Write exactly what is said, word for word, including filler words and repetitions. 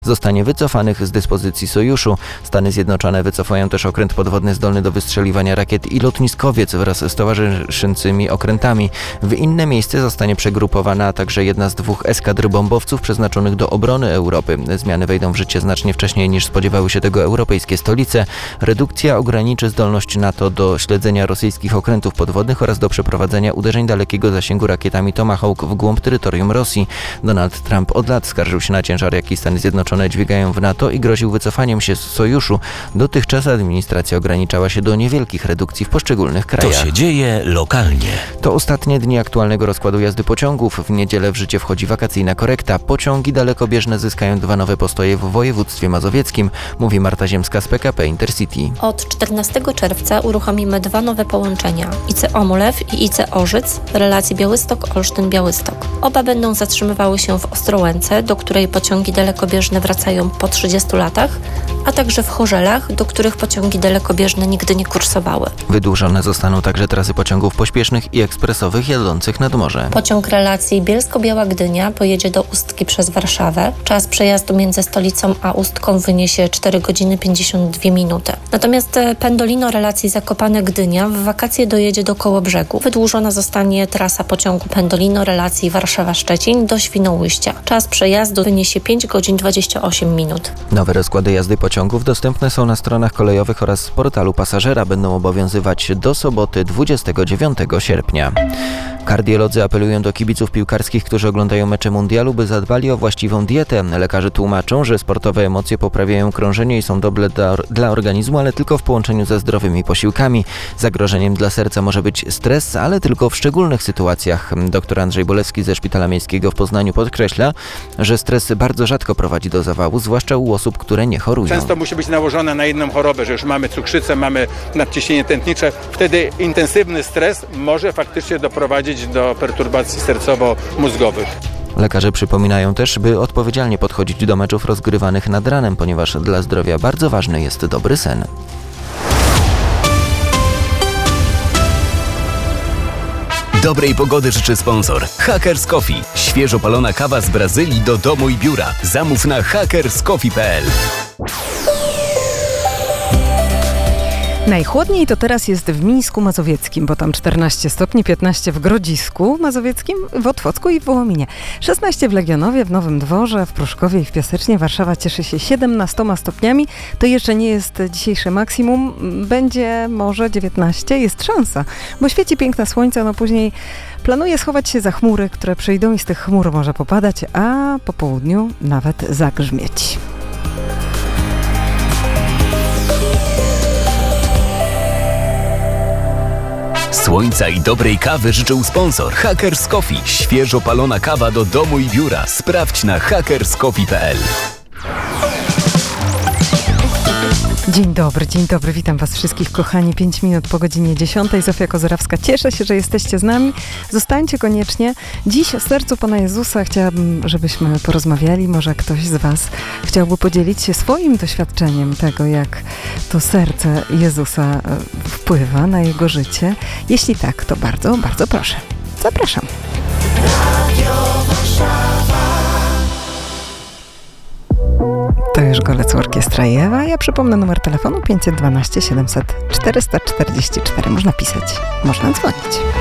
zostanie wycofanych z dyspozycji sojuszu. Stany Zjednoczone wycofają też okręt podwodny zdolny do wystrzeliwania rakiet i lotniskowiec wraz z towarzyszącymi okrętami. W inne miejsce zostanie przegrupowana a także jedna z dwóch eskadr bombowców przeznaczonych do obrony Europy. Zmiany wejdą w życie znacznie wcześniej niż spodziewały się tego europejskie stolice. Redukcja ograniczy zdolność NATO do śledzenia rosyjskich okrętów podwodnych oraz do przeprowadzenia uderzeń dalekiego zasięgu rakietami Tomahawk w głąb terytorium Rosji. Donald Trump od lat skarżył się na ciężar, jaki Stany Zjednoczone dźwigają w NATO i groził wycofaniem się z sojuszu. Dotychczas administracja ograniczała się do niewielkich redukcji w poszczególnych krajach. To się dzieje lokalnie. To ostatnie dni aktualnego rozkładu jazdy pociągów. W niedzielę w życie wchodzi wakacyjna korekta. Pociągi dalekobieżne zyskają dwa nowe postoje w województwie mazowieckim, mówi Marta Ziemska z P K P Intercity. Od czternastego czerwca uruchomimy dwa nowe połączenia. I C Omolew i I C Orzyc w relacji Białystok-Olsztyn-Białystok. Oba będą zatrzymywały się w Ostrołęce, do której pociągi dalekobieżne wracają po trzydziestu latach, a także w Chorzelach, do których pociągi dalekobieżne nigdy nie kursowały. Wydłużone zostaną także trasy pociągów pośpiesznych i ekspresowych jadących nad morze. Pociąg relacji Bielsko-Biała Gdynia pojedzie do Ustki przez Warszawę. Czas przejazdu między stolicą a Ustką wyniesie cztery godziny pięćdziesiąt dwie minuty. Natomiast Pendolino relacji Zakopane Gdynia w wakacje dojedzie do Kołobrzegu. Wydłużona zostanie trasa pociągu Pendolino relacji Warszawa-Szczecin do Świnoujścia. Czas przejazdu wyniesie pięć godzin dwadzieścia osiem minut. Nowe rozkłady jazdy pociągów dostępne są na stronach kolejowych oraz portalu pasażera. Będą obowiązywać do soboty dwudziestego dziewiątego sierpnia. Kardiolodzy apelują do kibiców piłkarskich, którzy oglądają mecze mundialu, by zadbali o właściwą dietę. Lekarze tłumaczą, że sportowe emocje poprawiają krążenie i są dobre dla, dla organizmu, ale tylko w połączeniu ze zdrowymi posiłkami. Zagrożeniem dla serca może być stres, ale tylko w szczególnych sytuacjach. Dr Andrzej Bolewski ze Szpitala Miejskiego w Poznaniu podkreśla, że stres bardzo rzadko prowadzi do zawału, zwłaszcza u osób, które nie chorują. Często musi być nałożone na inną chorobę, że już mamy cukrzycę, mamy nadciśnienie tętnicze. Wtedy intensywny stres może faktycznie doprowadzić do perturbacji sercowo-mózgowych. Lekarze przypominają też, by odpowiedzialnie podchodzić do meczów rozgrywanych nad ranem, ponieważ dla zdrowia bardzo ważny jest dobry sen. Dobrej pogody życzy sponsor Hackers Coffee. Świeżo palona kawa z Brazylii do domu i biura. Zamów na hackers coffee kropka p l. Najchłodniej to teraz jest w Mińsku Mazowieckim, bo tam czternaście stopni, piętnaście w Grodzisku Mazowieckim, w Otwocku i w Wołominie. szesnaście w Legionowie, w Nowym Dworze, w Pruszkowie i w Piasecznie. Warszawa cieszy się siedemnastoma stopniami. To jeszcze nie jest dzisiejsze maksimum. Będzie może dziewiętnaście. Jest szansa, bo świeci piękne słońce, no później planuje schować się za chmury, które przyjdą i z tych chmur może popadać, a po południu nawet zagrzmieć. Słońca i dobrej kawy życzył sponsor Hackers Coffee. Świeżo palona kawa do domu i biura. Sprawdź na hackers coffee kropka p l. Dzień dobry, dzień dobry, witam was wszystkich kochani, pięć minut po godzinie dziesiątej. Zofia Kozorawska, cieszę się, że jesteście z nami. Zostańcie koniecznie. Dziś o sercu Pana Jezusa chciałabym, żebyśmy porozmawiali. Może ktoś z was chciałby podzielić się swoim doświadczeniem tego, jak to serce Jezusa wpływa na jego życie. Jeśli tak, to bardzo, bardzo proszę. Zapraszam. To już Golec Orkiestra i Ewa. Ja przypomnę numer telefonu pięćset dwanaście siedemset czterysta czterdzieści cztery. Można pisać, można dzwonić.